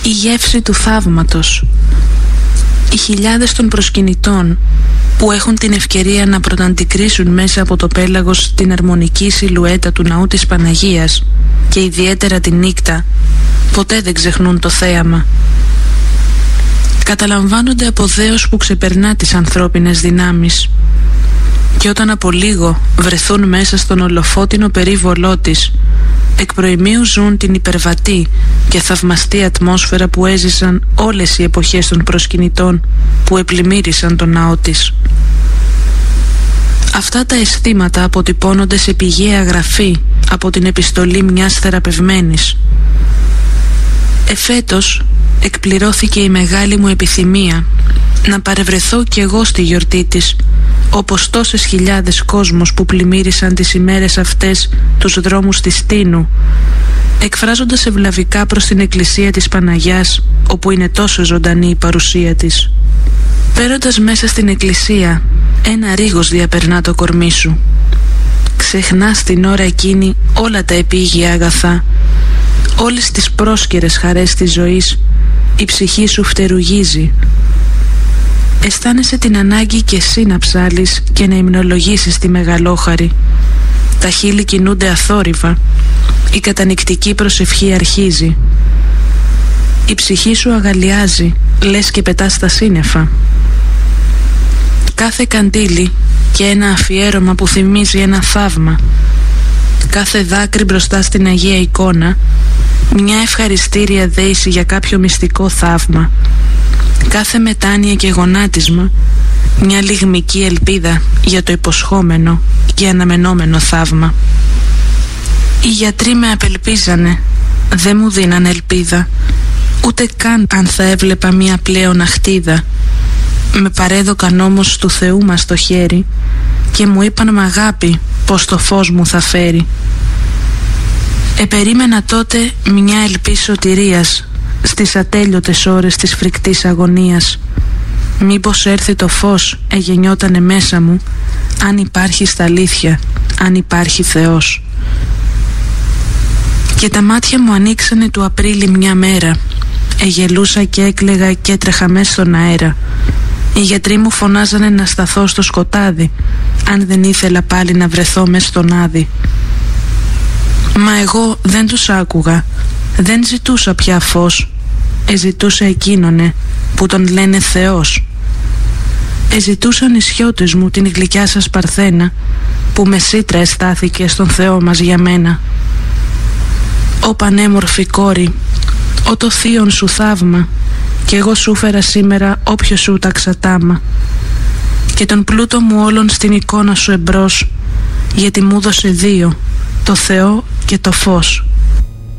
Η γεύση του θαύματος. Οι χιλιάδες των προσκυνητών που έχουν την ευκαιρία να πρωταντικρίσουν μέσα από το πέλαγος την αρμονική σιλουέτα του ναού της Παναγίας και ιδιαίτερα τη νύχτα, ποτέ δεν ξεχνούν το θέαμα. Καταλαμβάνονται από δέος που ξεπερνά τις ανθρώπινες δυνάμεις, και όταν από λίγο βρεθούν μέσα στον ολοφώτινο περίβολό της, εκ προημίου ζουν την υπερβατή και θαυμαστή ατμόσφαιρα που έζησαν όλες οι εποχές των προσκυνητών που επλημμύρισαν τον ναό της. Αυτά τα αισθήματα αποτυπώνονται σε πηγαία γραφή από την επιστολή μιας θεραπευμένης. Εφέτος εκπληρώθηκε η μεγάλη μου επιθυμία να παρευρεθώ κι εγώ στη γιορτή της, όπως τόσες χιλιάδες κόσμος που πλημμύρισαν τις ημέρες αυτές τους δρόμους της Τίνου, εκφράζοντας ευλαβικά προς την εκκλησία της Παναγιάς, όπου είναι τόσο ζωντανή η παρουσία της. Πέροντας μέσα στην εκκλησία, ένα ρίγος διαπερνά το κορμί σου. Ξεχνάς την ώρα εκείνη όλα τα επίγεια αγαθά, όλες τις πρόσκαιρες χαρές της ζωής. Η ψυχή σου φτερουγίζει. Αισθάνεσαι την ανάγκη και εσύ να ψάλεις και να υμνολογήσεις τη μεγαλόχαρη. Τα χείλη κινούνται αθόρυβα. Η κατανυκτική προσευχή αρχίζει. Η ψυχή σου αγαλιάζει, λες και πετάς στα σύννεφα. Κάθε καντήλι και ένα αφιέρωμα που θυμίζει ένα θαύμα. Κάθε δάκρυ μπροστά στην Αγία εικόνα, μια ευχαριστήρια δέηση για κάποιο μυστικό θαύμα. Κάθε μετάνοια και γονάτισμα, μια λιγμική ελπίδα για το υποσχόμενο και αναμενόμενο θαύμα. Οι γιατροί με απελπίζανε, δεν μου δίνανε ελπίδα, ούτε καν αν θα έβλεπα μια πλέον αχτίδα. Με παρέδωκαν όμως του Θεού μας το χέρι και μου είπαν μ' αγάπη πως το φως μου θα φέρει. Επερίμενα τότε μια ελπίς σωτηρίας στις ατέλειωτες ώρες της φρικτής αγωνίας. Μήπως έρθει το φως, εγεννιότανε μέσα μου, αν υπάρχει στα αλήθεια, αν υπάρχει Θεός. Και τα μάτια μου ανοίξανε του Απρίλη μια μέρα. Εγελούσα και έκλαιγα και έτρεχα μέσα στον αέρα. Οι γιατροί μου φωνάζανε να σταθώ στο σκοτάδι, αν δεν ήθελα πάλι να βρεθώ μες στον άδει. Μα εγώ δεν τους άκουγα, δεν ζητούσα πια φως. Εζητούσα εκείνονε που τον λένε Θεός. Εζητούσαν οι σιώτες μου την γλυκιά σας παρθένα, που με σίτρα αισθάθηκε στον Θεό μας για μένα. Ω πανέμορφη κόρη, ω το θείον σου θαύμα, κι εγώ σου φέρα σήμερα όποιο σου τάξα τάμα. Και τον πλούτο μου όλων στην εικόνα σου εμπρός, γιατί μου δώσε δύο, το Θεό και το φως.